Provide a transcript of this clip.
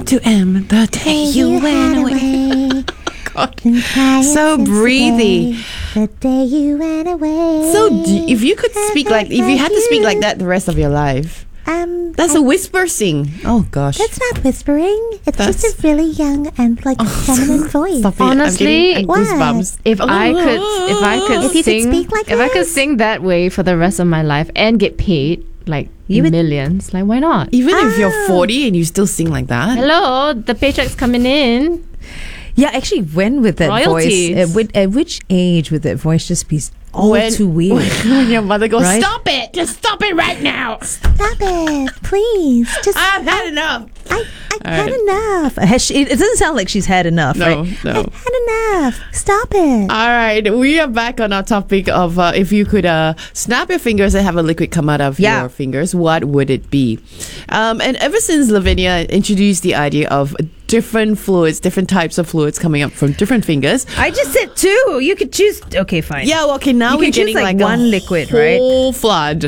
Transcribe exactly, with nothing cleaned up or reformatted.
to M, the day you went away. God, so breathy. The day you went away. So, d- if you could speak like, if you had to speak like that the rest of your life, Um, that's a whisper sing. Oh gosh. That's not whispering. It's That's- just a really young and like feminine voice. Stop it. Honestly, I'm getting what? goosebumps. If I could, if I could If you could sing, speak like if I could this. sing that way for the rest of my life and get paid like You would- millions, like why not? Even if you're Ah. forty and you still sing like that. Hello, the paycheck's coming in. Yeah, actually, when with that Royalties. voice, at, which, at which age would that voice just be all When- too weird? When your mother goes, Right? stop it! Just stop it right now! Stop it, please. Just I've had enough. I, I've All had right. enough. Has she, it doesn't sound like she's had enough, No, right? no. I've had enough. Stop it. All right, we are back on our topic of uh, if you could uh, snap your fingers and have a liquid come out of Yeah. your fingers, what would it be? Um, and ever since Lavinia introduced the idea of different fluids, different types of fluids coming up from different fingers. I just said two. You could choose. Okay, fine. Yeah, well, okay, now You we're can choose, getting like, like, one a liquid, right? whole flood.